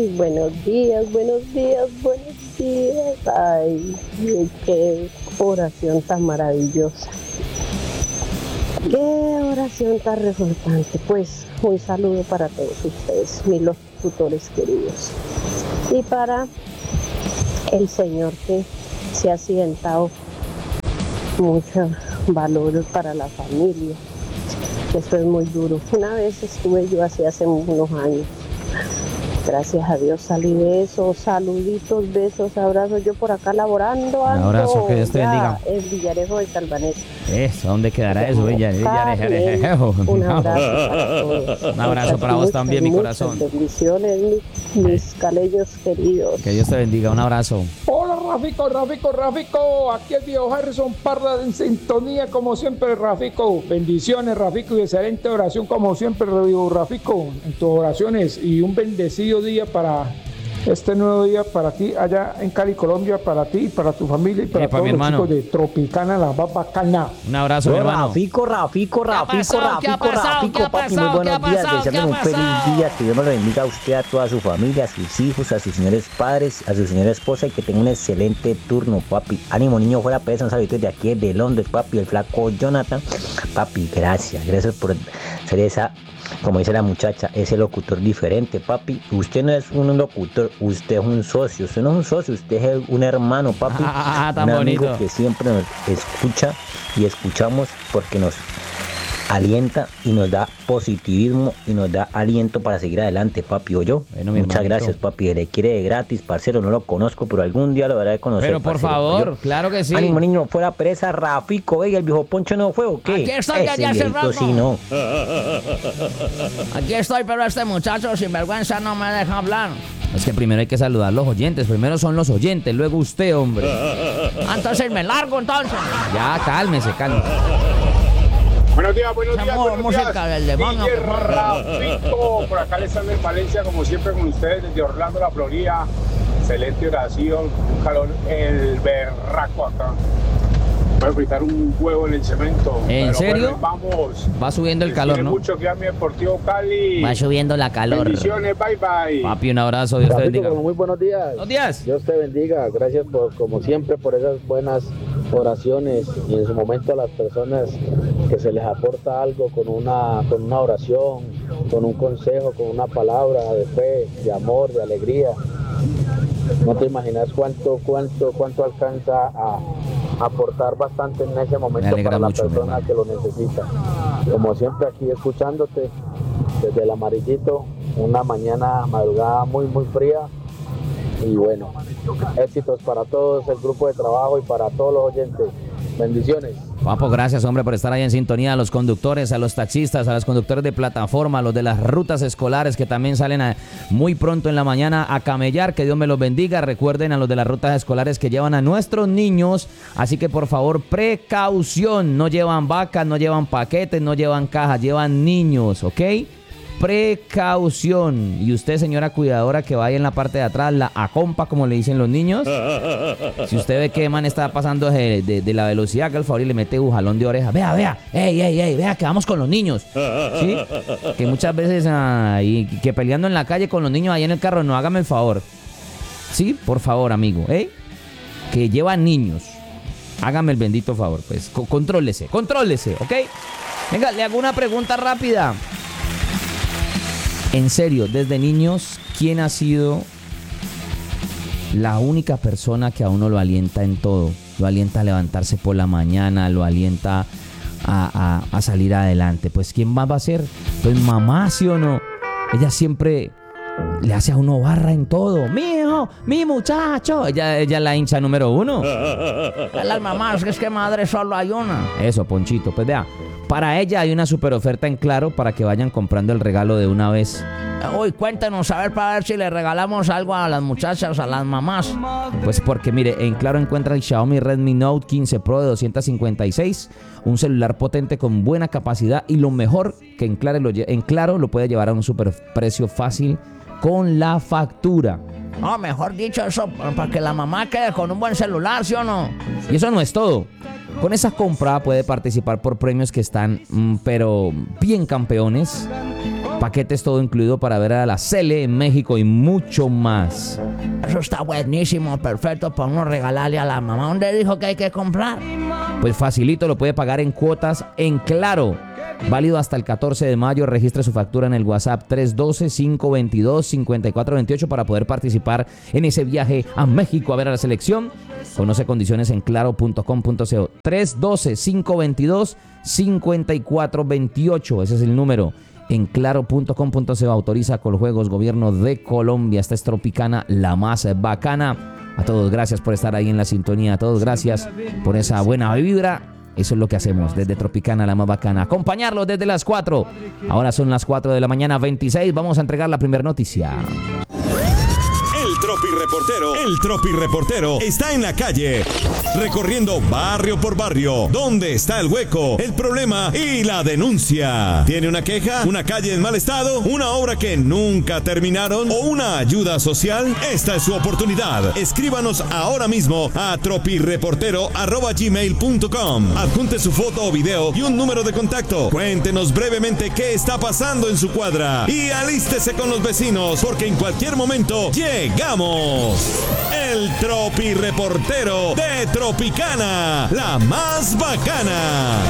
Buenos días, buenos días, buenos días. Ay, qué oración tan maravillosa. Qué oración tan resaltante. Pues un saludo para todos ustedes, mis locutores queridos. Y para el Señor que se ha accidentado mucho valor para la familia. Esto es muy duro. Una vez estuve yo así hace unos años. Gracias a Dios salí de eso. Saluditos, besos, abrazos. Yo por acá laborando. Un abrazo, que Dios te bendiga. En Villarejo de Salvanés. Eso, ¿dónde quedará eso? Villarejo. Un abrazo para todos. Un abrazo para vos también, mi corazón. Bendiciones, mis calellos queridos. Que Dios te bendiga, un abrazo. Hola, Rafico. Aquí el viejo Harrison Parra en sintonía, como siempre, Rafico. Bendiciones, Rafico, y excelente oración, como siempre, Rafico, en tus oraciones. Y un bendecido día para este nuevo día para ti allá en Cali, Colombia, para ti, para tu familia y para todos los chicos de Tropicana, la más bacana. Un abrazo, mi hermano. Rafico, papi, muy buenos días, desearles un feliz día, que Dios me lo bendiga a usted, a toda su familia, a sus hijos, a sus señores padres, a su señora esposa, y que tenga un excelente turno, papi. Ánimo, niño, fuera pesa, un saludo de aquí de Londres, papi, el flaco Jonathan. Papi, gracias por ser esa, como dice la muchacha, ese locutor diferente, papi. Usted no es un locutor, usted es un socio. Usted no es un socio, usted es un hermano, papi. Tan un bonito. amigo que siempre nos escucha y escuchamos porque nos alienta y nos da positivismo y nos da aliento para seguir adelante, papi. O yo, bueno, muchas gracias, papi. Le quiere de gratis, parcero. No lo conozco, pero algún día lo veré de conocer. Pero por favor, claro que sí. Ánimo, niño, fuera pereza, Rafico. ¿Y el viejo Poncho no fue o qué? Aquí estoy desde hace rato. Sí, no. Aquí estoy, pero este muchacho sinvergüenza no me deja hablar. Es que primero hay que saludar a los oyentes. Primero son los oyentes, luego usted, hombre. Entonces me largo, entonces. Ya, cálmese. Buenos días. Música del demonio. Rafico, por acá Alexander Valencia, como siempre con ustedes desde Orlando, la Florida. Excelente oración, un calor el berraco acá. Voy a fritar un huevo en el cemento. ¿En serio? Bueno, vamos. Va subiendo el calor, ¿no? Mucho que a mi Deportivo Cali. Va subiendo la calor. Bendiciones, bye. Papi, un abrazo, Dios te bendiga. Muy buenos días. Buenos días. Dios te bendiga. Gracias como siempre, por esas buenas oraciones y en su momento a las personas que se les aporta algo con una oración, con un consejo, con una palabra de fe, de amor, de alegría. No te imaginas cuánto alcanza a aportar bastante en ese momento para la persona que lo necesita. Como siempre aquí escuchándote desde el Amarillito, una mañana madrugada muy fría, y bueno, éxitos para todos el grupo de trabajo y para todos los oyentes. Bendiciones. Papo, gracias, hombre, por estar ahí en sintonía. A los conductores, a los taxistas, a los conductores de plataforma, a los de las rutas escolares que también salen muy pronto en la mañana a camellar. Que Dios me los bendiga. Recuerden a los de las rutas escolares que llevan a nuestros niños. Así que, por favor, precaución. No llevan vacas, no llevan paquetes, no llevan cajas, llevan niños, ¿ok? Precaución. Y usted, señora cuidadora, que vaya en la parte de atrás, la acompa, como le dicen los niños. Si usted ve que man está pasando de la velocidad, que al favor y le mete un jalón de oreja. Vea, ey, vea que vamos con los niños. ¿Sí? Que muchas veces y que peleando en la calle con los niños ahí en el carro, no, hágame el favor. Sí, por favor, amigo, que llevan niños. Hágame el bendito favor, pues. Contrólese, ¿ok? Venga, le hago una pregunta rápida. En serio, desde niños, ¿quién ha sido la única persona que a uno lo alienta en todo? Lo alienta a levantarse por la mañana, lo alienta a salir adelante. Pues, ¿quién más va a ser? Pues mamá, ¿sí o no? Ella siempre le hace a uno barra en todo. Mi hijo, mi muchacho. Ella es la hincha número 1. Las mamás, es que madre solo hay una. Eso, Ponchito, pues vea. Para ella hay una super oferta en Claro para que vayan comprando el regalo de una vez. Uy, cuéntenos, a ver si le regalamos algo a las muchachas, a las mamás. Pues porque mire, en Claro encuentra el Xiaomi Redmi Note 15 Pro de 256, un celular potente con buena capacidad, y lo mejor, que en Claro lo puede llevar a un super precio fácil con la factura. No, mejor dicho, eso para que la mamá quede con un buen celular, ¿sí o no? Y eso no es todo. Con esa compra puede participar por premios que están, pero bien campeones. paquetes todo incluido para ver a la Sele en México y mucho más. Eso está buenísimo, perfecto para uno regalarle a la mamá. ¿Dónde dijo que hay que comprar? Pues facilito, lo puede pagar en cuotas en Claro. Válido hasta el 14 de mayo. Registre su factura en el WhatsApp 312-522-5428 para poder participar en ese viaje a México a ver a la selección. Conoce condiciones en claro.com.co. 312-522-5428. Ese es el número. En claro.com.co. Autoriza Coljuegos, Gobierno de Colombia. Esta es Tropicana, la más bacana. A todos, gracias por estar ahí en la sintonía. A todos, gracias por esa buena vibra. Eso es lo que hacemos desde Tropicana, la más bacana. Acompañarlos desde las 4. Ahora son las 4 de la mañana, 26. Vamos a entregar la primera noticia. El Tropi Reportero está en la calle, recorriendo barrio por barrio, donde está el hueco, el problema y la denuncia. ¿Tiene una queja? ¿Una calle en mal estado? ¿Una obra que nunca terminaron? ¿O una ayuda social? Esta es su oportunidad. Escríbanos ahora mismo a tropireportero@gmail.com. Adjunte su foto o video y un número de contacto. Cuéntenos brevemente qué está pasando en su cuadra y alístese con los vecinos, porque en cualquier momento llegamos. El Tropi Reportero de Tropicana, la más bacana.